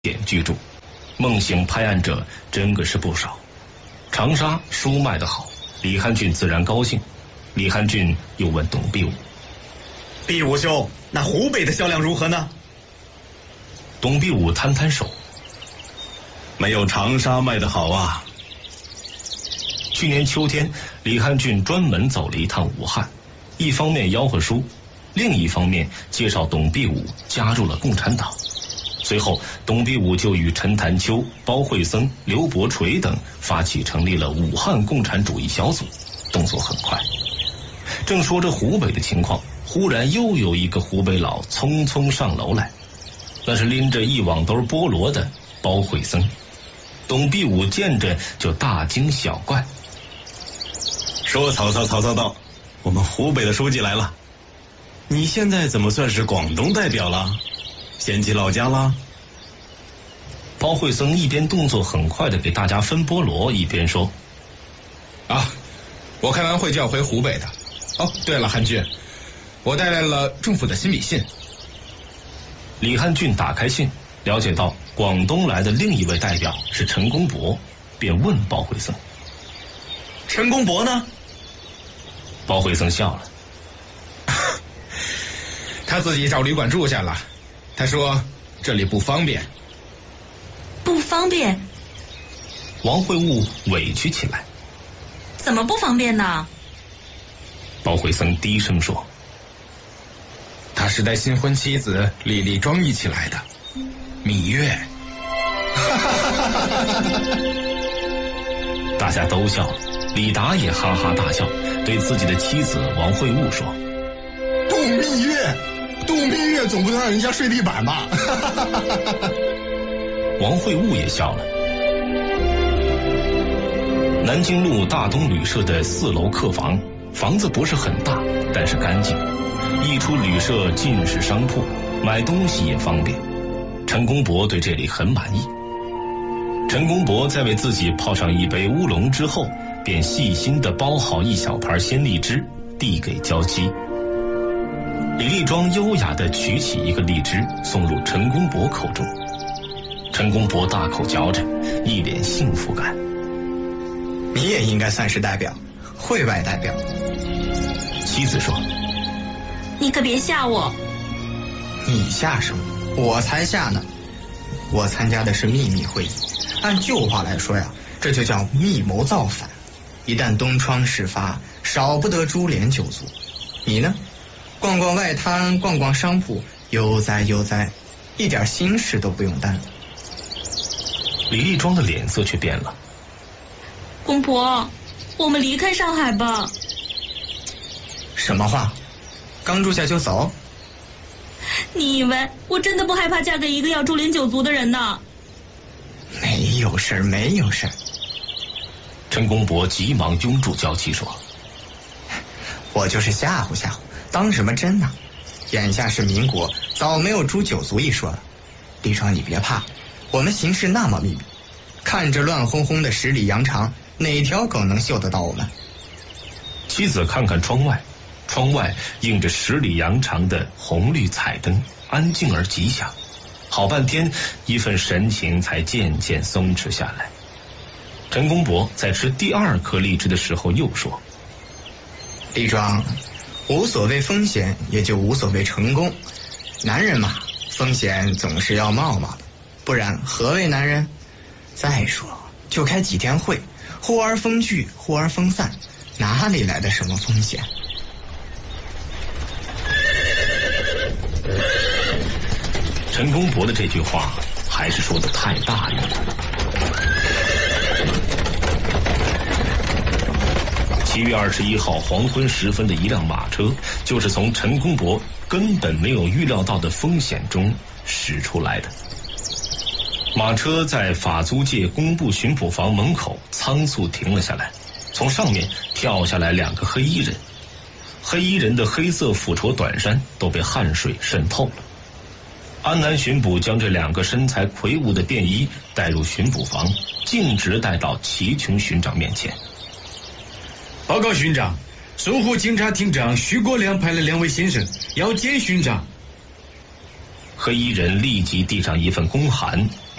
点居住，梦醒拍案者真个是不少。长沙书卖得好，李汉俊自然高兴。李汉俊又问董必武：“ 必武兄，那湖北的销量如何呢？” 董必武摊摊手：“ 没有长沙卖得好啊。” 去年秋天，李汉俊专门走了一趟武汉，一方面吆喝书，另一方面介绍董必武加入了共产党。随后，董必武就与陈潭秋、包惠僧、刘伯垂等发起成立了武汉共产主义小组，动作很快。正说着湖北的情况，忽然又有一个湖北佬匆匆上楼来，那是拎着一网兜菠萝的包惠僧。董必武见着就大惊小怪， 说曹操到，我们湖北的书记来了。你现在怎么算是广东代表了？嫌弃老家了？ 包惠僧一边动作很快的给大家分菠萝，一边说：“ 我开完会就要回湖北的。哦，对了，汉俊，我带来了政府的新笔信。” 李汉俊打开信，了解到广东来的另一位代表是陈公博，便问包惠僧：“ 陈公博呢？” 包惠僧笑了：“ 他自己找旅馆住下了。他说这里不方便。” 不方便？ 王会悟委屈起来：“ 怎么不方便呢？” 包惠僧低声说：“ 他是带新婚妻子李丽庄一起来的，蜜月。” 大家都笑了，李达也哈哈大笑，对自己的妻子王会悟说：“ 度蜜月总不能让人家睡地板吧？” 王会悟也笑了。南京路大东旅社的4楼客房，房子不是很大，但是干净。一出旅社尽是商铺，买东西也方便。陈公博对这里很满意。陈公博在为自己泡上一杯乌龙之后，便细心地包好一小盘鲜荔枝，递给娇妻。李丽庄优雅地取起一个荔枝，送入陈公博口中。陈公博大口嚼着，一脸幸福感。 你也应该算是代表，会外代表。 妻子说：“ 你可别吓我。” 你吓什么？我才吓呢！我参加的是秘密会议，按旧话来说呀，这就叫密谋造反。一旦东窗事发，少不得株连九族。你呢？逛逛外滩，逛逛商铺，悠哉悠哉，一点心事都不用担。 李丽庄的脸色却变了。 公婆，我们离开上海吧。 什么话？刚住下就走？ 你以为我真的不害怕嫁给一个要株连九族的人呢？ 没有事儿，没有事儿。 陈公博急忙拥住娇妻说：“ 我就是吓唬吓唬，当什么真呢？眼下是民国，早没有诛九族一说了。丽庄，你别怕，我们行事那么秘密，看着乱哄哄的十里洋场，哪条狗能嗅得到我们？” 妻子看看窗外，窗外映着十里洋场的红绿彩灯，安静而吉祥。好半天，一份神情才渐渐松弛下来。陈公博在吃第2颗荔枝的时候又说：“ 丽庄，无所谓风险，也就无所谓成功。男人嘛，风险总是要冒冒的，不然何为男人？再说，就开几天会，忽而风聚，忽而风散，哪里来的什么风险？” 陈公博的这句话还是说的太大意了。7月21号黄昏时分的一辆马车，就是从陈公博根本没有预料到的风险中驶出来的。马车在法租界工部巡捕房门口仓促停了下来，从上面跳下来2个黑衣人，黑衣人的黑色附着短衫都被汗水渗透了。安南巡捕将这2个身材魁梧的便衣带入巡捕房，径直带到齐琼巡长面前。 报告巡长，搜狐警察厅长徐国良派了2位先生要见巡长。 黑衣人立即递上一份公函，